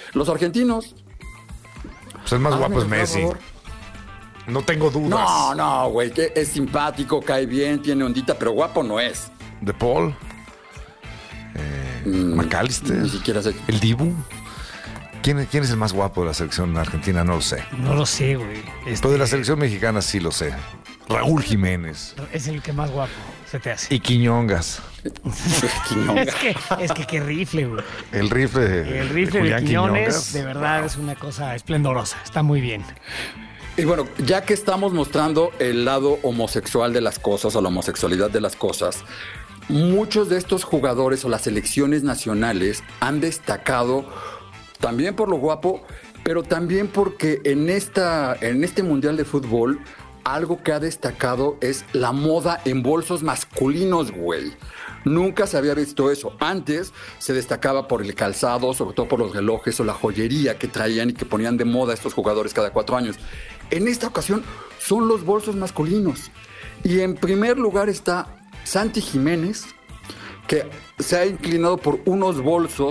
Los argentinos. Pues el más guapo es Messi. No tengo dudas. No, güey, que es simpático, cae bien, tiene ondita, pero guapo no es. De Paul. McAllister. Ni siquiera sé. El Dibu. ¿Quién es el más guapo de la selección argentina? No lo sé. No lo sé, güey. Pero de la selección mexicana sí lo sé. Raúl Jiménez. Es el que más guapo se te hace. Y Quiñongas. es que qué rifle, güey. El rifle de Julián Quiñones, de verdad, es una cosa esplendorosa. Está muy bien. Y bueno, ya que estamos mostrando el lado homosexual de las cosas o la homosexualidad de las cosas, muchos de estos jugadores o las selecciones nacionales han destacado también por lo guapo, pero también porque en este Mundial de Fútbol algo que ha destacado es la moda en bolsos masculinos, güey. Nunca se había visto eso. Antes se destacaba por el calzado, sobre todo por los relojes o la joyería que traían y que ponían de moda estos jugadores cada 4 años. En esta ocasión son los bolsos masculinos. Y en primer lugar está Santi Jiménez, que se ha inclinado por unos bolsos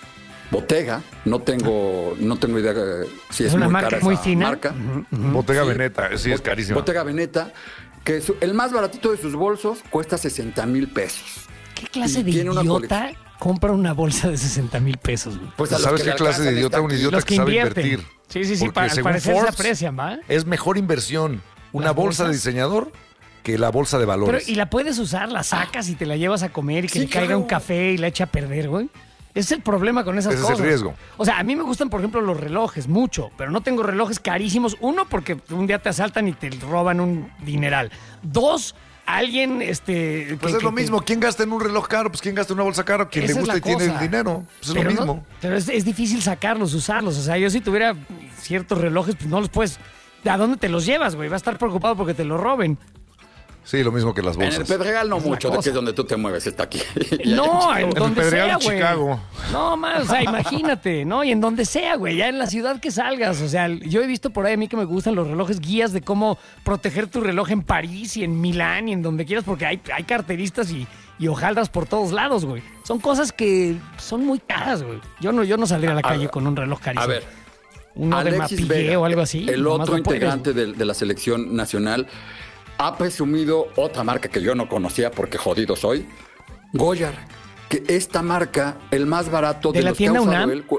Bottega. No tengo idea si es una muy marca cara muy esa fina. marca. Bottega Veneta, sí, es carísimo. Bottega Veneta, que el más baratito de sus bolsos cuesta 60,000 pesos. ¿Qué clase Y de tiene una idiota compra una bolsa de 60,000 pesos, güey? Pues a los ¿Sabes que qué le clase de alcanzan idiota? está Un aquí. idiota Los que sabe invierten. invertir. Sí, Porque al según parecer Forbes, se aprecian, ¿va? es mejor inversión una ¿Las bolsa de bolsas? diseñador que la bolsa de Pero, valores. y la puedes usar, la sacas y te la llevas a comer y que Sí, le caiga claro. un café y la echa a perder, güey. Ese es el problema con esas Ese es cosas. el riesgo. O sea, a mí me gustan, por ejemplo, los relojes, mucho, pero no tengo relojes carísimos. Uno, porque un día te asaltan y te roban un dineral. Dos, alguien, Pues es lo mismo. ¿Quién gasta en un reloj caro? Pues ¿quién gasta en una bolsa cara? Quien le Esa es gusta la y tiene el cosa. dinero. Pues es lo Pero mismo. no, pero es difícil sacarlos, usarlos. O sea, yo si tuviera ciertos relojes, pues no los puedes. ¿A dónde te los llevas, güey? Vas a estar preocupado porque te los roben. Sí, lo mismo que las En el bolsas. Pedregal no Es la mucho, de cosa. que es donde tú te mueves, está aquí. No, en En el donde Pedregal sea, de güey. Chicago. No, más, o sea, imagínate, ¿no? Y en donde sea, güey, ya en la ciudad que salgas. O sea, yo he visto por ahí a mí que me gustan los relojes, guías de cómo proteger tu reloj en París y en Milán y en donde quieras, porque hay carteristas y hojaldras por todos lados, güey. Son cosas que son muy caras, güey. Yo no saldría a la calle con un reloj carísimo. A ver, Uno de Alexis Mapillé Vega, o algo así. el nomás otro no puedes, integrante güey. de la selección nacional, ha presumido otra marca que yo no conocía porque jodido soy, Goyard, que esta marca, el más barato ¿De de la los que ha tienda usado UNAM? él,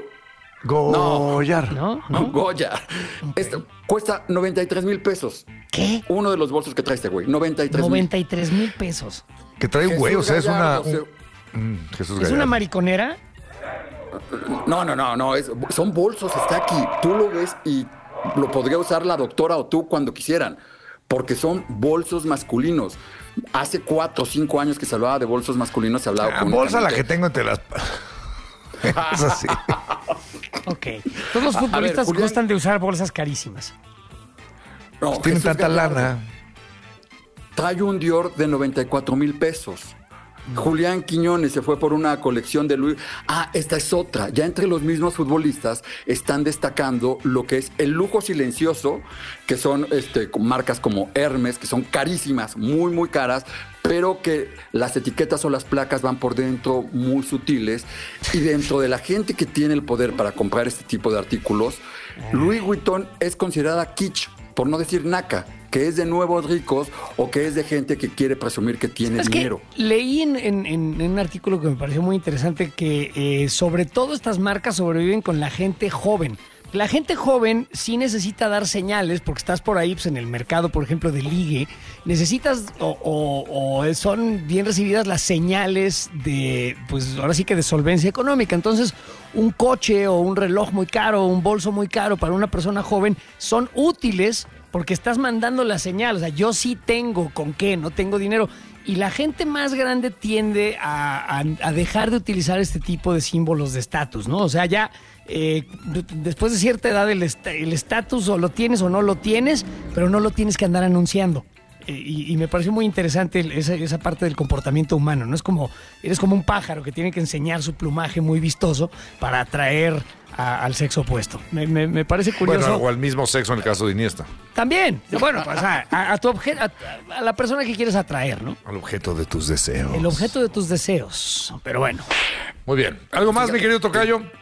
Goyar. ¿No? ¿No? Goyard. Cuesta 93,000 pesos. ¿Qué? Uno de los bolsos que trae este güey, 93,000. 93,000 pesos. Que trae un güey, o sea, es Gallardo, una... Jesús ¿Es Gallardo. una mariconera? No, son bolsos, está aquí. Tú lo ves y lo podría usar la doctora o tú cuando quisieran, porque son bolsos masculinos. Hace 4 o 5 años que se hablaba de bolsos masculinos, se hablaba con bolsa la que tengo entre las... Es así. Ok. Todos los futbolistas Julián. gustan de usar bolsas carísimas. No, Tienen Jesús tanta Gallardo lana. trae un Dior de 94,000 pesos. Julián Quiñones se fue por una colección de Louis. Esta es otra. Ya entre los mismos futbolistas están destacando lo que es el lujo silencioso, que son marcas como Hermes, que son carísimas, muy, muy caras, pero que las etiquetas o las placas van por dentro muy sutiles. Y dentro de la gente que tiene el poder para comprar este tipo de artículos, Louis Vuitton es considerada kitsch, por no decir naca, que es de nuevos ricos o que es de gente que quiere presumir que tiene Es que dinero. leí en un artículo que me pareció muy interesante que sobre todo estas marcas sobreviven con la gente joven. La gente joven sí necesita dar señales porque estás por ahí pues, en el mercado, por ejemplo, de ligue. Necesitas o son bien recibidas las señales de, pues ahora sí que de solvencia económica. Entonces, un coche o un reloj muy caro o un bolso muy caro para una persona joven son útiles porque estás mandando la señal. O sea, yo sí tengo con qué, no tengo dinero. Y la gente más grande tiende a dejar de utilizar este tipo de símbolos de estatus, ¿no? O sea, ya después de cierta edad el estatus o lo tienes o no lo tienes, pero no lo tienes que andar anunciando. Y me pareció muy interesante esa parte del comportamiento humano, ¿no? Eres como un pájaro que tiene que enseñar su plumaje muy vistoso para atraer al sexo opuesto. Me parece curioso. Bueno, o al mismo sexo en el caso de Iniesta. También, bueno, pues a la persona que quieres atraer, ¿no? Al objeto de tus deseos. El objeto de tus deseos. Pero bueno. Muy bien. ¿Algo más, mi querido tocayo?